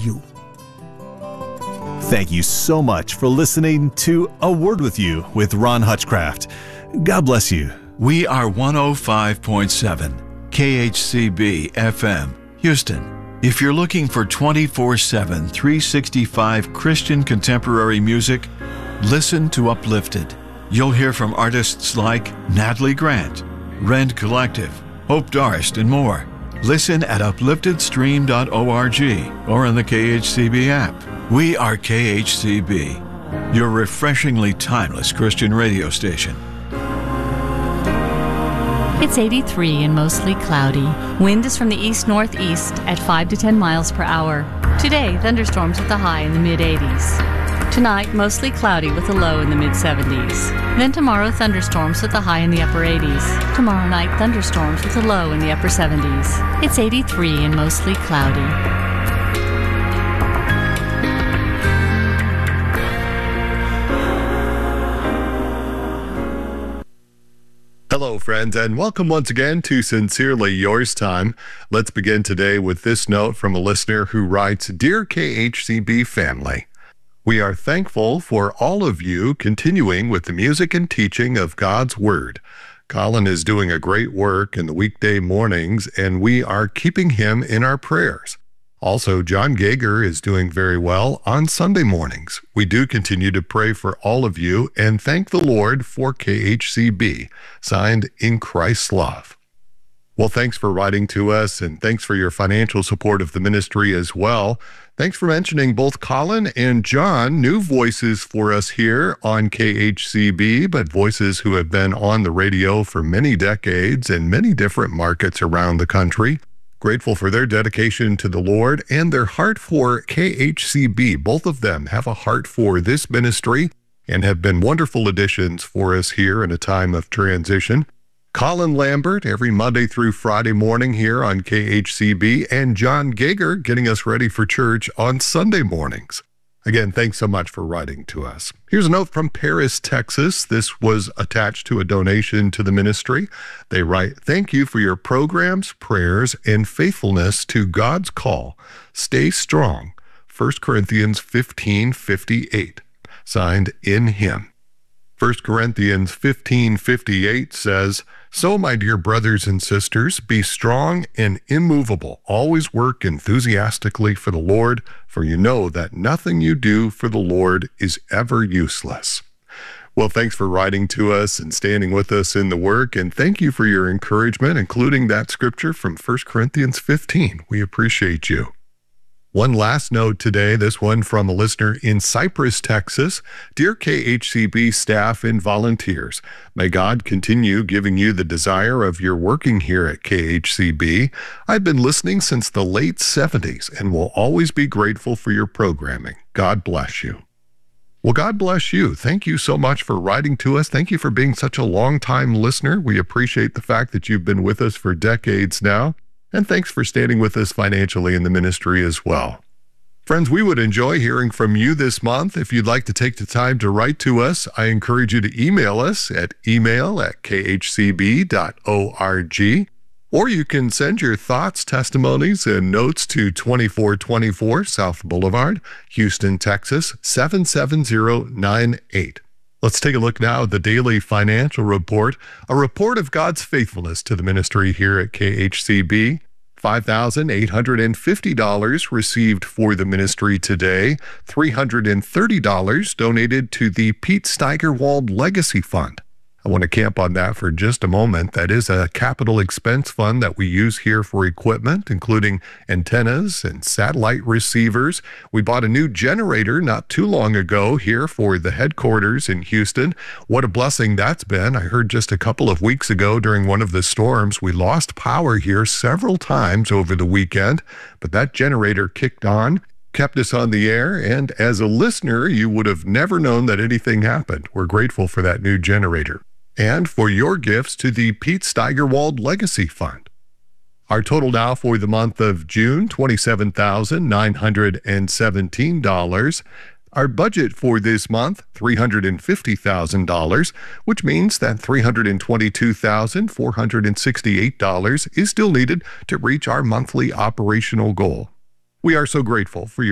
you. Thank you so much for listening to A Word With You with Ron Hutchcraft. God bless you. We are 105.7 KHCB FM, Houston. If you're looking for 24/7, 365 Christian contemporary music, listen to Uplifted. You'll hear from artists like Natalie Grant, Rend Collective, Hope Darst, and more. Listen at upliftedstream.org or on the KHCB app. We are KHCB, your refreshingly timeless Christian radio station. It's 83 and mostly cloudy. Wind is from the east-northeast at 5 to 10 miles per hour. Today, thunderstorms with a high in the mid-80s. Tonight, mostly cloudy with a low in the mid-70s. Then tomorrow, thunderstorms with a high in the upper 80s. Tomorrow night, thunderstorms with a low in the upper 70s. It's 83 and mostly cloudy. Hello, friends, and welcome once again to Sincerely Yours Time. Let's begin today with this note from a listener who writes, Dear KHCB family, we are thankful for all of you continuing with the music and teaching of God's Word. Colin is doing a great work in the weekday mornings, and we are keeping him in our prayers. Also, John Gager is doing very well on Sunday mornings. We do continue to pray for all of you and thank the Lord for KHCB, signed In Christ's Love. Well, thanks for writing to us, and thanks for your financial support of the ministry as well. Thanks for mentioning both Colin and John, new voices for us here on KHCB, but voices who have been on the radio for many decades in many different markets around the country. Grateful for their dedication to the Lord and their heart for KHCB. Both of them have a heart for this ministry and have been wonderful additions for us here in a time of transition. Colin Lambert every Monday through Friday morning here on KHCB, and John Gager getting us ready for church on Sunday mornings. Again, thanks so much for writing to us. Here's a note from Paris, Texas. This was attached to a donation to the ministry. They write, Thank you for your programs, prayers, and faithfulness to God's call. Stay strong. 1 Corinthians 15:58. Signed, In Him. 1 Corinthians 15:58 says, So, my dear brothers and sisters, be strong and immovable. Always work enthusiastically for the Lord, for you know that nothing you do for the Lord is ever useless. Well, thanks for writing to us and standing with us in the work, and thank you for your encouragement, including that scripture from 1 Corinthians 15. We appreciate you. One last note today, this one from a listener in Cypress, Texas. Dear KHCB staff and volunteers, may God continue giving you the desire of your working here at KHCB. I've been listening since the late 70s and will always be grateful for your programming. God bless you. Well, God bless you. Thank you so much for writing to us. Thank you for being such a long-time listener. We appreciate the fact that you've been with us for decades now. And thanks for standing with us financially in the ministry as well. Friends, we would enjoy hearing from you this month. If you'd like to take the time to write to us, I encourage you to email us at email@khcb.org, or you can send your thoughts, testimonies, and notes to 2424 South Boulevard, Houston, Texas, 77098. Let's take a look now at the daily financial report, a report of God's faithfulness to the ministry here at KHCB. $5,850 received for the ministry today, $330 donated to the Pete Steigerwald Legacy Fund. I want to camp on that for just a moment. That is a capital expense fund that we use here for equipment, including antennas and satellite receivers. We bought a new generator not too long ago here for the headquarters in Houston. What a blessing that's been. I heard just a couple of weeks ago during one of the storms, we lost power here several times over the weekend, but that generator kicked on, kept us on the air, and as a listener, you would have never known that anything happened. We're grateful for that new generator and for your gifts to the Pete Steigerwald Legacy Fund. Our total now for the month of June, $27,917. Our budget for this month, $350,000, which means that $322,468 is still needed to reach our monthly operational goal. We are so grateful for your